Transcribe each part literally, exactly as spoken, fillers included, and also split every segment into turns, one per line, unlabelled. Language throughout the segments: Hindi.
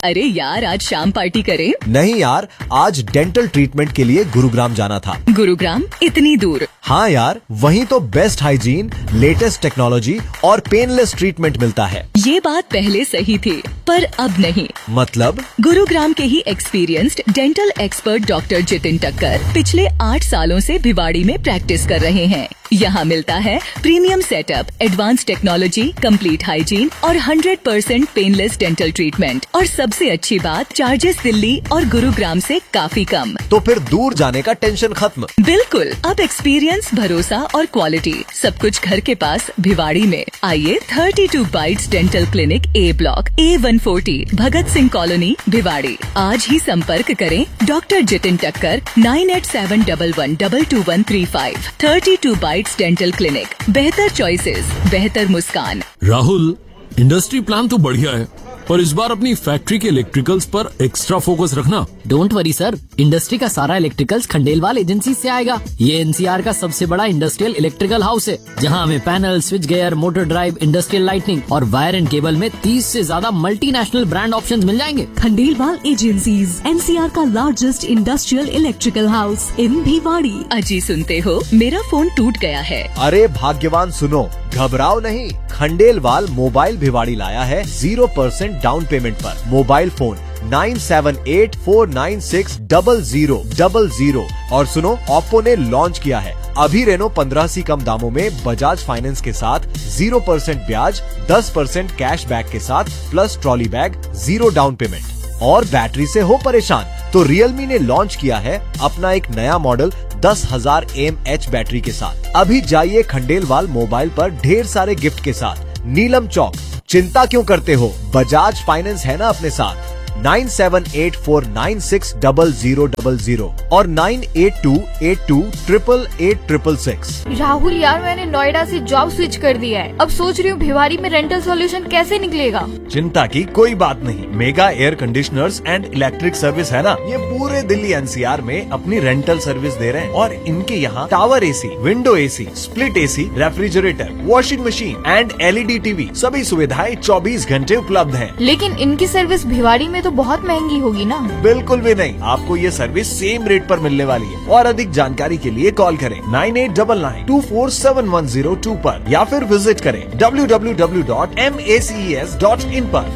अरे यार, आज शाम पार्टी करें?
नहीं यार, आज डेंटल ट्रीटमेंट के लिए गुरुग्राम जाना था।
गुरुग्राम? इतनी दूर?
हाँ यार, वहीं तो बेस्ट हाइजीन, लेटेस्ट टेक्नोलॉजी और पेनलेस ट्रीटमेंट मिलता है।
ये बात पहले सही थी, पर अब नहीं।
मतलब?
गुरुग्राम के ही experienced dental expert doctor Jitin टक्कर पिछले आठ सालों से भिवाड़ी में प्रैक्टिस कर रहे हैं। यहाँ मिलता है premium setup, advance technology, complete hygiene और hundred percent painless dental treatment. और सबसे अच्छी बात, चार्जेस दिल्ली और गुरुग्राम से काफी कम।
तो फिर दूर जाने का टेंशन खत्म।
बिल्कुल, अब एक्सपीरियंस, भरोसा और क्वालिटी सब कुछ घर के पास भिवाड़ी में। आइए thirty two bytes dental clinic, ए ब्लॉक, ए one forty, Bhagat Singh colony, Bhiwadi. आज ही संपर्क करें डॉक्टर जितिन टक्कर, nine eight seven double one double two one three five. Thirty two bytes dental clinic, बेहतर चॉइसेस, बेहतर मुस्कान।
राहुल, इंडस्ट्री प्लान तो बढ़िया है, पर इस बार अपनी फैक्ट्री के इलेक्ट्रिकल्स पर एक्स्ट्रा फोकस रखना।
डोंट वरी सर, इंडस्ट्री का सारा इलेक्ट्रिकल्स खंडेलवाल एजेंसी से आएगा। ये एनसीआर का सबसे बड़ा इंडस्ट्रियल इलेक्ट्रिकल हाउस है, जहां हमें panel, switch gear, motor drive, industrial lightning और वायर एंड केबल में तीस से ज्यादा मल्टीनेशनल ब्रांड ऑप्शंस मिल जाएंगे।
खंडेलवाल एजेंसीज, एनसीआर का largest industrial electrical house in Bhiwadi.
अजी सुनते हो, मेरा फोन टूट गया है।
अरे भाग्यवान सुनो, घबराओ नहीं, खंडेलवाल मोबाइल भिवाड़ी लाया है जीरो परसेंट डाउन पेमेंट पर। Mobile phone nine seven eight four nine six double zero double zero. और सुनो, ओप्पो ने लॉन्च किया है अभी रेनो पंद्रह से कम दामों में बजाज फाइनेंस के साथ जीरो परसेंट ब्याज, दस परसेंट कैश बैक के साथ, plus trolley bag, zero down payment. और बैटरी से हो परेशान तो रियलमी ने लॉन्च किया है अपना एक नया मॉडल दस हजार एम एच बैटरी के साथ। अभी जाइए खंडेलवाल मोबाइल पर ढेर सारे गिफ्ट के साथ। नीलम चौक, चिंता क्यों करते हो, बजाज फाइनेंस है ना अपने साथ। Nine seven eight four nine six double zero double zero और nine eight to eight to triple eight triple six.
Rahul यार, मैंने नोएडा से जॉब स्विच कर दिया है। अब सोच रही हूँ भिवाड़ी में रेंटल सॉल्यूशन कैसे निकलेगा।
चिंता की कोई बात नहीं, mega air conditioners and electric service है ना, ये पूरे दिल्ली एनसीआर में अपनी रेंटल सर्विस दे रहे हैं। और इनके यहाँ tower AC, window AC, split AC, refrigerator, washing machine and LED TV, सभी सुविधाएं चौबीस घंटे उपलब्ध है।
लेकिन इनकी सर्विस भिवाड़ी में तो बहुत महंगी होगी ना।
बिल्कुल भी नहीं, आपको ये सर्विस सेम रेट पर मिलने वाली है। और अधिक जानकारी के लिए कॉल करें nine eight double nine to four seven one zero to पर या फिर विजिट करें W W W dot M A C E S dot in पर।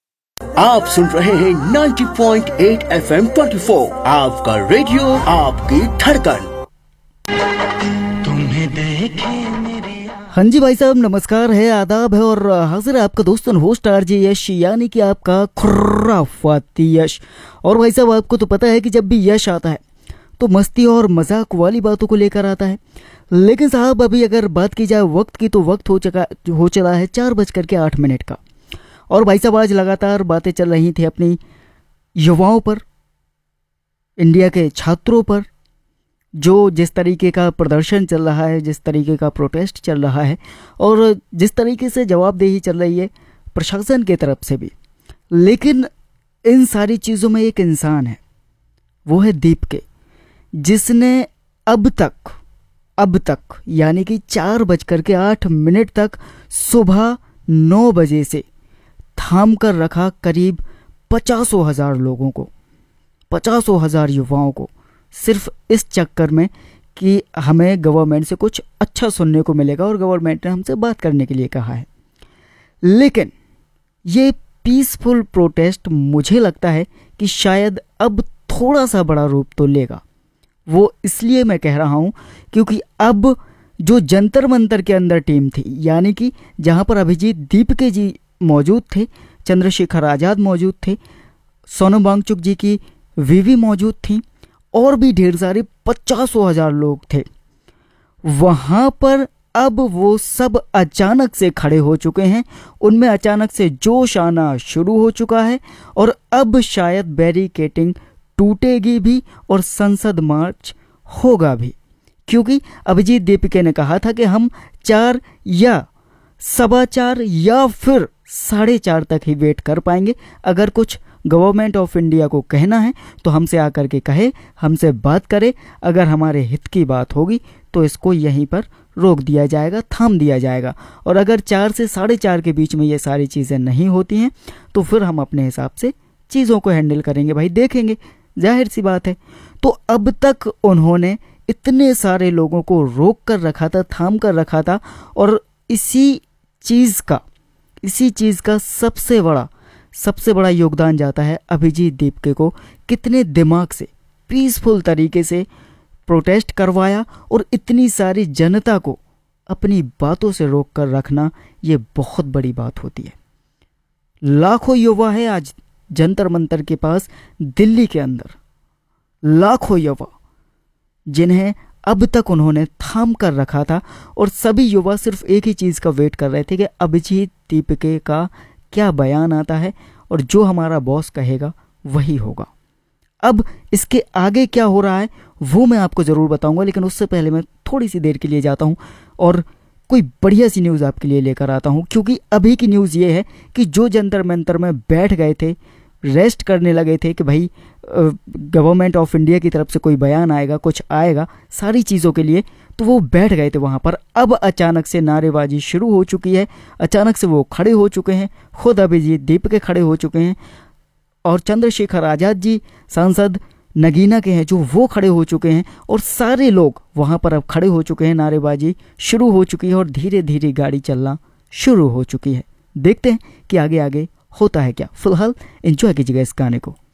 आप सुन रहे हैं ninety point eight F M twenty four, आपका रेडियो, आपकी धड़कन।
तुम्हें देखे
हाँ जी भाई साहब, नमस्कार है, आदाब है और हाजिर है आपका दोस्त होस्ट आरजे यश, यानी कि आपका खुराफाती यश। और भाई साहब, आपको तो पता है कि जब भी यश आता है तो मस्ती और मजाक वाली बातों को लेकर आता है। लेकिन साहब, अभी अगर बात की जाए वक्त की तो वक्त हो चुका हो चला है चार बजकर के आठ मिनट का। और भाई साहब, आज लगातार बातें चल रही थी अपनी युवाओं पर, इंडिया के छात्रों पर, जो जिस तरीके का प्रदर्शन चल रहा है, जिस तरीके का प्रोटेस्ट चल रहा है और जिस तरीके से जवाबदेही चल रही है प्रशासन की तरफ से भी। लेकिन इन सारी चीज़ों में एक इंसान है, वो है दीप के, जिसने अब तक अब तक यानी कि चार बजकर के आठ मिनट तक सुबह नौ बजे से थाम कर रखा करीब पचासों हजार लोगों को, पचासों हजार युवाओं को, सिर्फ इस चक्कर में कि हमें गवर्नमेंट से कुछ अच्छा सुनने को मिलेगा और गवर्नमेंट ने हमसे बात करने के लिए कहा है। लेकिन ये पीसफुल प्रोटेस्ट मुझे लगता है कि शायद अब थोड़ा सा बड़ा रूप तो लेगा। वो इसलिए मैं कह रहा हूँ क्योंकि अब जो जंतर मंतर के अंदर टीम थी, यानी कि जहाँ पर अभिजीत दीपके जी मौजूद थे, चंद्रशेखर आज़ाद मौजूद थे, सोनम वांगचुक जी की वीवी मौजूद थी और भी ढेर सारे पचासों हजार लोग थे, वहाँ पर अब वो सब अचानक से खड़े हो चुके हैं। उनमें अचानक से जोश आना शुरू हो चुका है और अब शायद बैरिकेटिंग टूटेगी भी और संसद मार्च होगा भी, क्योंकि अभिजीत दीपके ने कहा था कि हम चार या सवा चार या फिर साढ़े चार तक ही वेट कर पाएंगे। अगर कुछ गवर्नमेंट ऑफ इंडिया को कहना है तो हमसे आकर के कहे, हमसे बात करे। अगर हमारे हित की बात होगी तो इसको यहीं पर रोक दिया जाएगा, थाम दिया जाएगा। और अगर चार से साढ़े चार के बीच में ये सारी चीज़ें नहीं होती हैं तो फिर हम अपने हिसाब से चीज़ों को हैंडल करेंगे भाई, देखेंगे, जाहिर सी बात है। तो अब तक उन्होंने इतने सारे लोगों को रोक कर रखा था, थाम कर रखा था, और इसी चीज़ का इसी चीज़ का सबसे बड़ा सबसे बड़ा योगदान जाता है अभिजीत दीपके को। कितने दिमाग से पीसफुल तरीके से प्रोटेस्ट करवाया और इतनी सारी जनता को अपनी बातों से रोक कर रखना, ये बहुत बड़ी बात होती है। लाखों युवा है आज जंतर मंतर के पास दिल्ली के अंदर, लाखों युवा जिन्हें अब तक उन्होंने थाम कर रखा था, और सभी युवा सिर्फ एक ही चीज़ का वेट कर रहे थे कि अभिजीत दीपके का क्या बयान आता है और जो हमारा बॉस कहेगा वही होगा। अब इसके आगे क्या हो रहा है वो मैं आपको ज़रूर बताऊंगा, लेकिन उससे पहले मैं थोड़ी सी देर के लिए जाता हूं और कोई बढ़िया सी न्यूज़ आपके लिए लेकर आता हूं। क्योंकि अभी की न्यूज़ ये है कि जो जंतर मंतर में बैठ गए थे, रेस्ट करने लगे थे कि भाई गवर्नमेंट ऑफ इंडिया की तरफ से कोई बयान आएगा, कुछ आएगा सारी चीज़ों के लिए, तो वो बैठ गए थे वहाँ पर। अब अचानक से नारेबाजी शुरू हो चुकी है, अचानक से वो खड़े हो चुके हैं, खुद अभिजीत दीपके खड़े हो चुके हैं, और चंद्रशेखर आज़ाद जी सांसद नगीना के हैं जो वो खड़े हो चुके हैं, और सारे लोग वहाँ पर अब खड़े हो चुके हैं। नारेबाजी शुरू हो चुकी है और धीरे धीरे गाड़ी चलना शुरू हो चुकी है। देखते हैं कि आगे आगे होता है क्या। फिलहाल एंजॉय कीजिएगा इस गाने को।